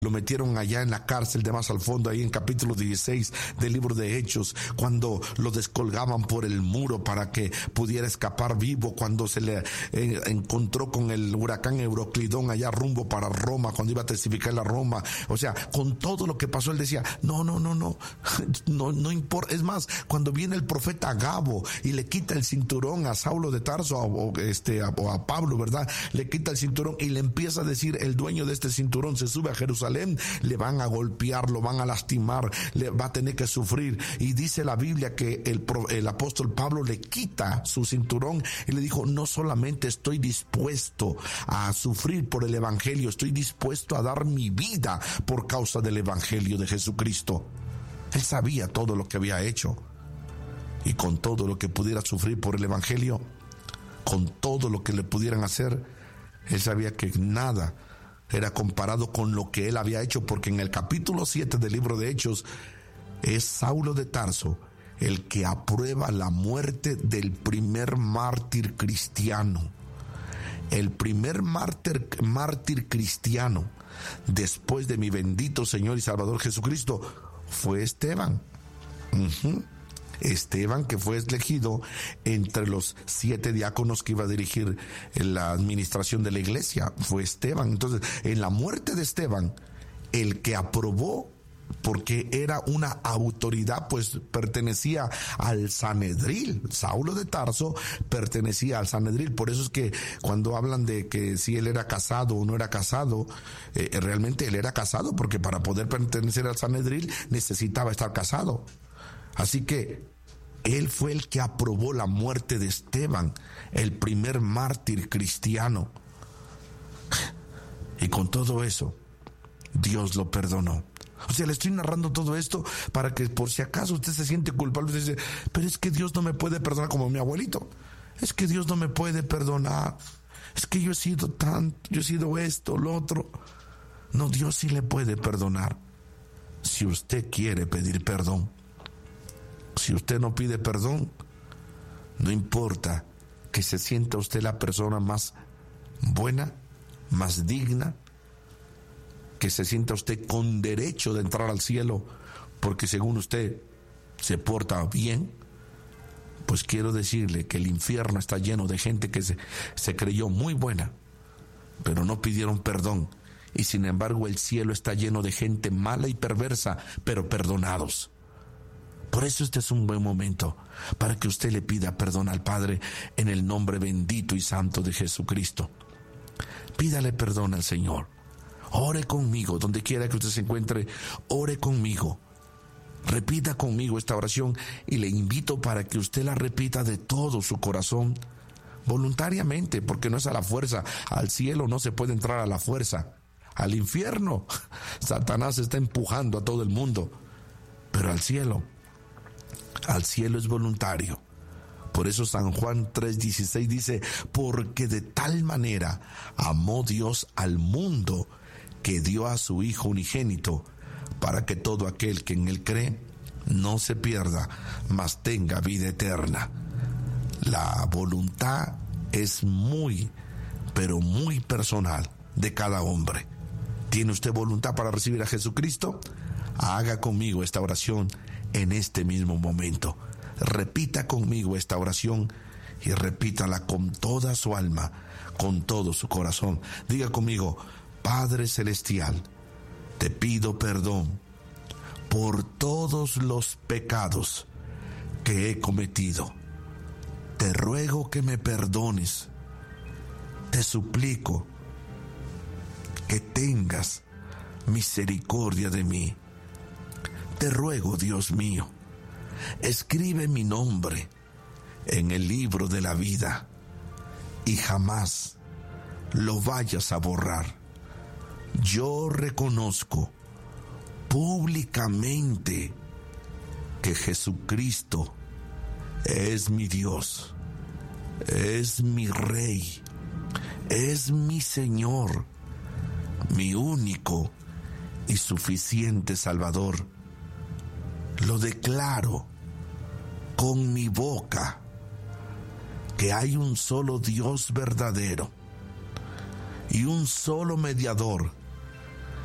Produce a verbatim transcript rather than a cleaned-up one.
Lo metieron allá en la cárcel de más al fondo, ahí en capítulo dieciséis del libro de Hechos, cuando lo descolgaban por el muro para que pudiera escapar vivo, cuando se le eh, encontró con el huracán Euroclidón allá rumbo para Roma, cuando iba a testificar la Roma. O sea, con todo lo que pasó, él decía, no, no, no, no, no, no importa. Es más, cuando viene el profeta Agabo y le quita el cinturón a Saulo de Tarso, o, este, o a Pablo, ¿verdad? Le quita el cinturón y le empieza a decir, el dueño de este cinturón se sube a Jerusalén, le van a golpear, lo van a lastimar, le va a tener que sufrir. Y dice la Biblia que el, el apóstol Pablo le quita su cinturón y le dijo, no solamente estoy dispuesto a sufrir por el evangelio, estoy dispuesto a dar mi vida por causa del evangelio de Jesucristo. Él sabía todo lo que había hecho, y con todo lo que pudiera sufrir por el evangelio, con todo lo que le pudieran hacer, él sabía que nada era comparado con lo que él había hecho, porque en el capítulo siete del libro de Hechos es Saulo de Tarso el que aprueba la muerte del primer mártir cristiano. El primer mártir, mártir cristiano después de mi bendito Señor y Salvador Jesucristo fue Esteban. Uh-huh. Esteban, que fue elegido entre los siete diáconos que iba a dirigir la administración de la iglesia, fue Esteban. Entonces, en la muerte de Esteban, el que aprobó, porque era una autoridad, pues pertenecía al Sanedril. Saulo de Tarso pertenecía al Sanedril. Por eso es que cuando hablan de que si él era casado o no era casado, eh, realmente él era casado, porque para poder pertenecer al Sanedril necesitaba estar casado. Así que él fue el que aprobó la muerte de Esteban, el primer mártir cristiano. Y con todo eso, Dios lo perdonó. O sea, le estoy narrando todo esto para que por si acaso usted se siente culpable, usted dice, pero es que Dios no me puede perdonar como mi abuelito. Es que Dios no me puede perdonar. Es que yo he sido tan, yo he sido esto, lo otro. No, Dios sí le puede perdonar si usted quiere pedir perdón. Si usted no pide perdón, no importa que se sienta usted la persona más buena, más digna, que se sienta usted con derecho de entrar al cielo, porque según usted se porta bien, pues quiero decirle que el infierno está lleno de gente que se, se creyó muy buena, pero no pidieron perdón, y sin embargo el cielo está lleno de gente mala y perversa, pero perdonados. Por eso este es un buen momento para que usted le pida perdón al Padre en el nombre bendito y santo de Jesucristo. Pídale perdón al Señor. Ore conmigo, donde quiera que usted se encuentre, ore conmigo. Repita conmigo esta oración y le invito para que usted la repita de todo su corazón, voluntariamente, porque no es a la fuerza. Al cielo no se puede entrar a la fuerza. Al infierno, Satanás está empujando a todo el mundo, pero al cielo, al cielo es voluntario. Por eso San Juan tres dieciséis dice, porque de tal manera amó Dios al mundo que dio a su Hijo unigénito, para que todo aquel que en él cree no se pierda, mas tenga vida eterna. La voluntad es muy, pero muy personal de cada hombre. ¿Tiene usted voluntad para recibir a Jesucristo? Haga conmigo esta oración en este mismo momento. Repita conmigo esta oración y repítala con toda su alma, con todo su corazón. Diga conmigo, Padre Celestial, te pido perdón por todos los pecados que he cometido. Te ruego que me perdones. Te suplico que tengas misericordia de mí. Te ruego, Dios mío, escribe mi nombre en el libro de la vida y jamás lo vayas a borrar. Yo reconozco públicamente que Jesucristo es mi Dios, es mi Rey, es mi Señor, mi único y suficiente Salvador. Lo declaro con mi boca que hay un solo Dios verdadero y un solo mediador